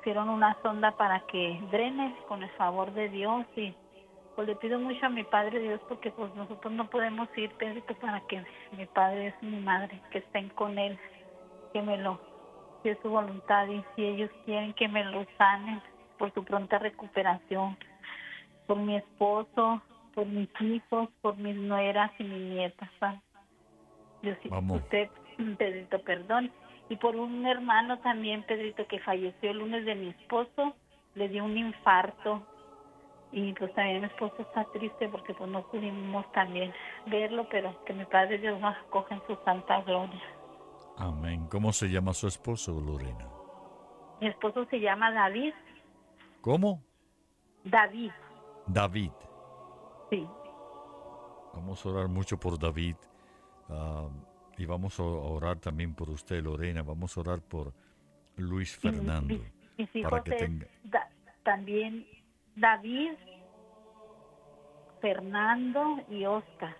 pusieron una sonda para que drene con el favor de Dios. Y pues le pido mucho a mi Padre Dios, porque pues nosotros no podemos ir, Pedrito, para que mi padre es mi madre, que estén con él, que si es su voluntad, y si ellos quieren que me lo sanen por su pronta recuperación, por mi esposo, por mis hijos, por mis nueras y mis nietas, ¿sabes? Yo sí, Vamos. usted, Pedrito, perdón. Y por un hermano también, Pedrito, que falleció el lunes de mi esposo, le dio un infarto. Y pues también mi esposo está triste porque pues no pudimos también verlo, pero que mi Padre Dios nos acoge en su santa gloria. Amén. ¿Cómo se llama su esposo, Lorena? Mi esposo se llama David. ¿Cómo? David, David. sí. Vamos a orar mucho por David. ah, y vamos a orar también por usted, Lorena. Vamos a orar por Luis Y Fernando. mis Para hijos que es tenga... también David, Fernando y Oscar.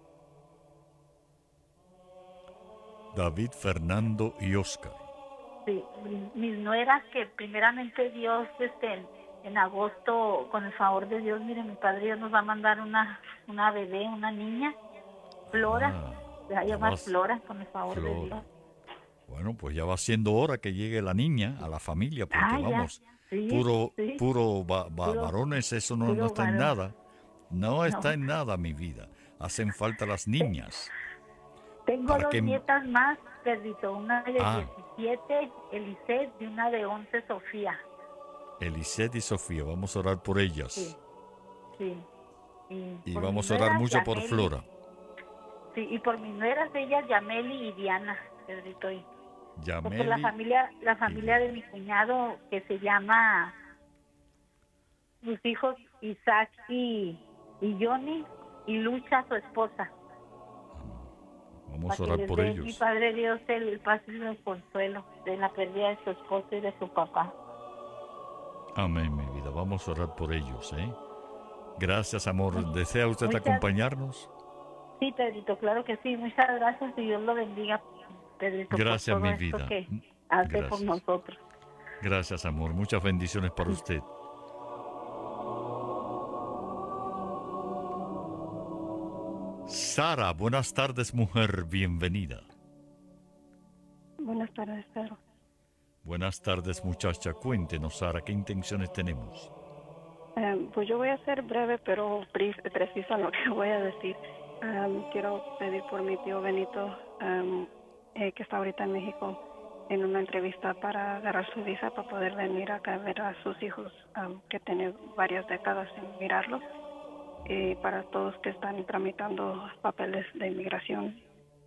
David, Fernando y Oscar. Sí, mis nueras, que primeramente Dios, en agosto, con el favor de Dios, mire, mi Padre Dios nos va a mandar una bebé, una niña, Flora, Ah, se va a ya llamar vas. Flora, con el favor de Flora. Dios. Bueno, pues ya va siendo hora que llegue la niña a la familia, porque Ah, ya, vamos, sí, puro, sí, puro puro, varones, eso no puro está en varón. nada. No está No. en nada, mi vida. Hacen falta las niñas. Tengo ¿Para dos qué? nietas más, Pedrito, una de Ah, 17, Eliseth, y una de 11, Sofía. Elisette y Sofía, vamos a orar por ellas. Sí, sí. Y Y por mis vamos a orar nueras, mucho por Yameli. Flora. Sí, y por mis nueras, ellas, Yameli y Diana, Pedrito. Y pues por Yameli la y familia de Diana. mi cuñado, que se llama, sus hijos Isaac y Johnny, y Lucha, su esposa, Vamos para a que orar les por dé mi ellos. Padre Dios el paz y el consuelo de la pérdida de su esposo y de su papá. Amén, mi vida. Vamos a orar por ellos, ¿eh? Gracias, amor. ¿Desea usted Muchas, acompañarnos? sí, Pedrito, claro que sí. Muchas gracias y Dios lo bendiga, Pedrito, por Gracias, todo mi esto vida. que hace por Gracias. nosotros. Gracias, amor. Muchas bendiciones para usted. Sara, buenas tardes, mujer. Bienvenida. Buenas tardes, Pedro. Buenas tardes, muchacha. Cuéntenos, Sara, ¿qué intenciones tenemos? Pues yo voy a ser breve, pero precisa en lo que voy a decir. Quiero pedir por mi tío Benito, que está ahorita en México, en una entrevista para agarrar su visa para poder venir acá a ver a sus hijos, que tiene varias décadas sin mirarlos. Y para todos que están tramitando papeles de inmigración,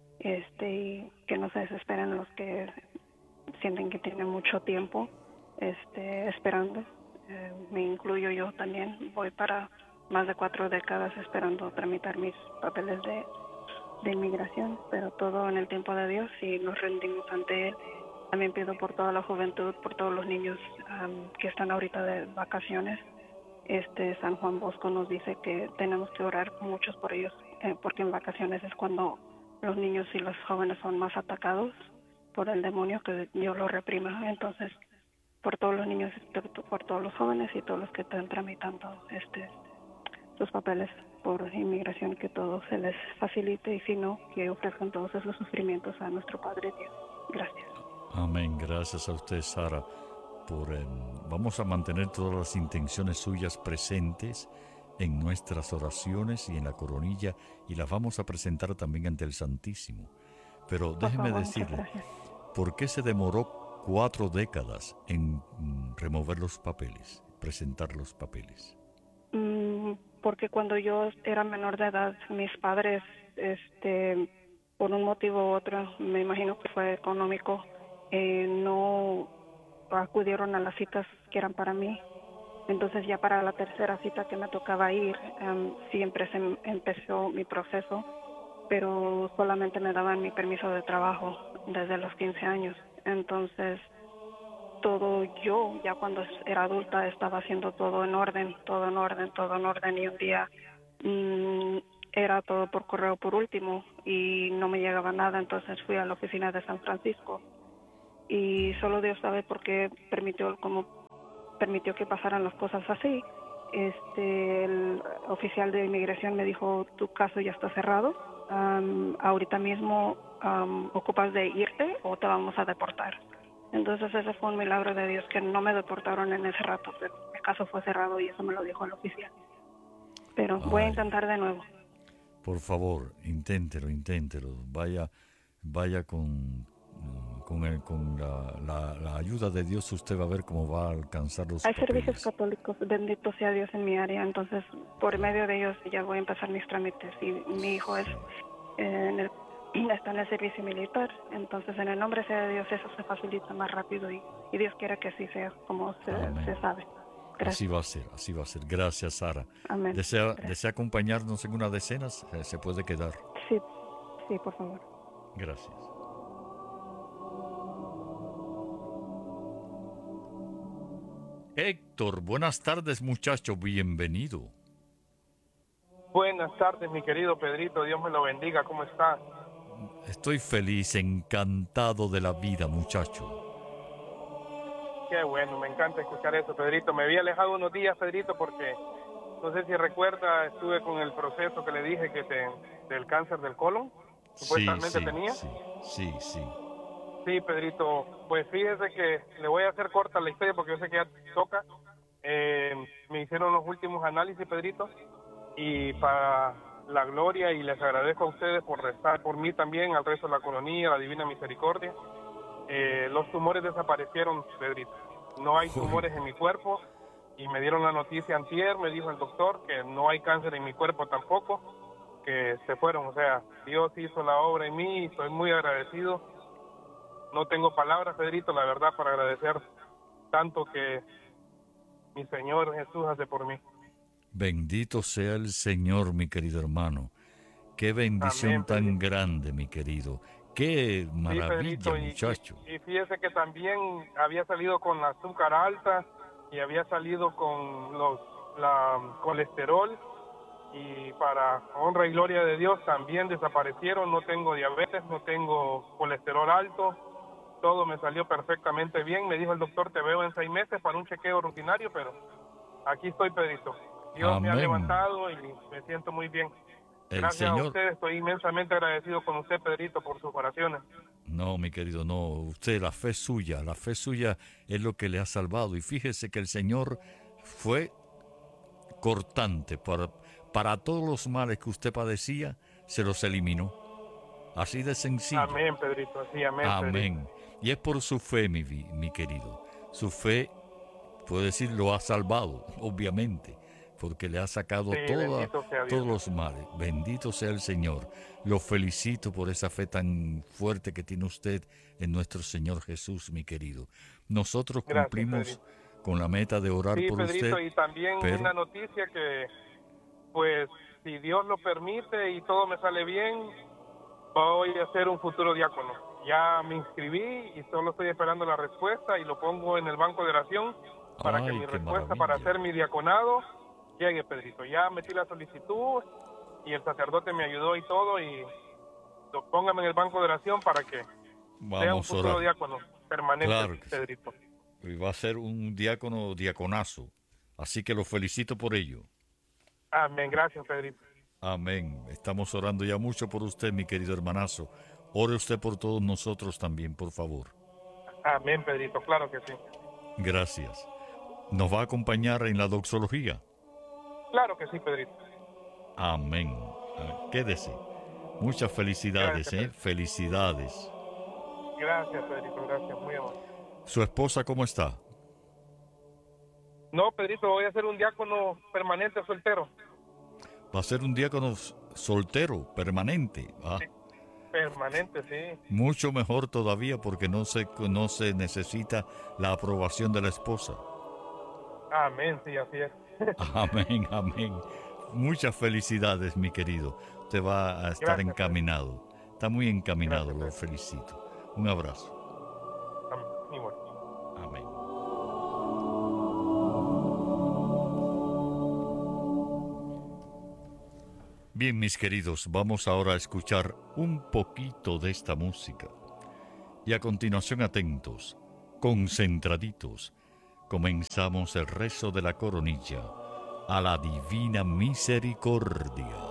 y que no se desesperen los que sienten que tienen mucho tiempo esperando. Me incluyo yo también. Voy para más de 4 décadas esperando tramitar mis papeles de inmigración, pero todo en el tiempo de Dios, y nos rendimos ante Él. También pido por toda la juventud, por todos los niños que están ahorita de vacaciones. San Juan Bosco nos dice que tenemos que orar muchos por ellos, porque en vacaciones es cuando los niños y los jóvenes son más atacados por el demonio, que Dios lo reprima. Entonces, por todos los niños, por todos los jóvenes y todos los que están tramitando sus papeles por inmigración, que todo se les facilite, y si no, que ofrezcan todos esos sufrimientos a nuestro Padre Dios. Gracias. Amén. Gracias a usted, Sara. Vamos a mantener todas las intenciones suyas presentes en nuestras oraciones y en la coronilla, y las vamos a presentar también ante el Santísimo. Pero Por déjeme favor, muchas decirle, gracias. ¿por qué se demoró 4 décadas en remover los papeles, presentar los papeles? Porque cuando yo era menor de edad, mis padres, por un motivo u otro, me imagino que fue económico, no acudieron a las citas que eran para mí. Entonces ya para la tercera cita que me tocaba ir, siempre empezó mi proceso, pero solamente me daban mi permiso de trabajo desde los 15 años. Entonces todo, yo ya cuando era adulta estaba haciendo todo en orden, todo en orden, todo en orden, y un día era todo por correo por último y no me llegaba nada. Entonces fui a la oficina de San Francisco, y solo Dios sabe por qué permitió como permitió que pasaran las cosas así. El oficial de inmigración me dijo, tu caso ya está cerrado, ahorita mismo ocupas de irte o te vamos a deportar. Entonces ese fue un milagro de Dios que no me deportaron en ese rato, pero mi caso fue cerrado y eso me lo dijo el oficial. Pero voy a intentar de nuevo. Por favor, inténtelo. Vaya con la ayuda de Dios, usted va a ver cómo va a alcanzar los Hay papeles. servicios católicos, bendito sea Dios en mi área, entonces por medio de ellos ya voy a empezar mis trámites y mi hijo está en el servicio militar, entonces en el nombre sea de Dios eso se facilita más rápido y Dios quiere que así sea como se sabe. Gracias. Así va a ser. Gracias, Sara. Amén. ¿Desea acompañarnos en una de cenas? Se puede quedar. Sí, por favor. Gracias. Héctor, buenas tardes, muchacho, bienvenido. Buenas tardes, mi querido Pedrito, Dios me lo bendiga, ¿cómo está? Estoy feliz, encantado de la vida, muchacho. Qué bueno, me encanta escuchar eso, Pedrito. Me había alejado unos días, Pedrito, porque no sé si recuerda, estuve con el proceso que le dije del cáncer del colon, supuestamente tenía. Sí. Sí, Pedrito, pues fíjese que le voy a hacer corta la historia porque yo sé que ya toca. Me hicieron los últimos análisis, Pedrito, y para la gloria, y les agradezco a ustedes por rezar por mí también, al resto de la colonia, la Divina Misericordia. Los tumores desaparecieron, Pedrito. No hay tumores en mi cuerpo y me dieron la noticia antier, me dijo el doctor que no hay cáncer en mi cuerpo tampoco, que se fueron. O sea, Dios hizo la obra en mí y estoy muy agradecido. No tengo palabras, Pedrito, la verdad, para agradecer tanto que mi Señor Jesús hace por mí. Bendito sea el Señor, mi querido hermano. Qué bendición. Amén, tan grande, mi querido. Qué maravilla, sí, Pedrito, muchacho. Y fíjese que también había salido con la azúcar alta y había salido con la colesterol, y para honra y gloria de Dios también desaparecieron. No tengo diabetes, no tengo colesterol alto, todo me salió perfectamente bien. Me dijo el doctor, te veo en 6 meses para un chequeo rutinario, pero aquí estoy, Pedrito. Dios Amén. Me ha levantado y me siento muy bien. Gracias a usted, estoy inmensamente agradecido con usted, Pedrito, por sus oraciones. No, mi querido, no, usted, la fe suya es lo que le ha salvado. Y fíjese que el Señor fue cortante para todos los males que usted padecía, se los eliminó. Así de sencillo. Amén, Pedrito, sí, amén. Amén. Pedrito. Y es por su fe, mi querido. Su fe, puedo decir, lo ha salvado, obviamente, porque le ha sacado todos los males. Bendito sea el Señor. Lo felicito por esa fe tan fuerte que tiene usted en nuestro Señor Jesús, mi querido. Nosotros cumplimos con la meta de orar por Pedrito, usted. Y también una noticia que, pues, si Dios lo permite y todo me sale bien, voy a ser un futuro diácono. Ya me inscribí y solo estoy esperando la respuesta y lo pongo en el banco de oración para que mi respuesta para hacer mi diaconado llegue, Pedrito. Ya metí la solicitud y el sacerdote me ayudó y todo, y póngame en el banco de oración para que sea un futuro diácono permanente, claro, Pedrito. Y va a ser un diaconazo, así que lo felicito por ello. Amén, gracias, Pedrito. Amén. Estamos orando ya mucho por usted, mi querido hermanazo. Ore usted por todos nosotros también, por favor. Amén, Pedrito, claro que sí. Gracias. ¿Nos va a acompañar en la doxología? Claro que sí, Pedrito. Amén. Quédese. Muchas felicidades, gracias, Felicidades. Gracias, Pedrito, gracias, muy amable. ¿Su esposa cómo está? No, Pedrito, voy a ser un diácono permanente soltero. ¿Va a ser un diácono soltero, permanente? Sí, permanente, sí. Mucho mejor todavía, porque no se necesita la aprobación de la esposa. Amén, sí, así es. Amén, amén. Muchas felicidades, mi querido. Usted va a estar encaminado. Está muy encaminado, lo felicito. Un abrazo. Amén. Igual. Amén. Bien, mis queridos, vamos ahora a escuchar un poquito de esta música. Y a continuación, atentos, concentraditos, comenzamos el rezo de la coronilla a la divina misericordia.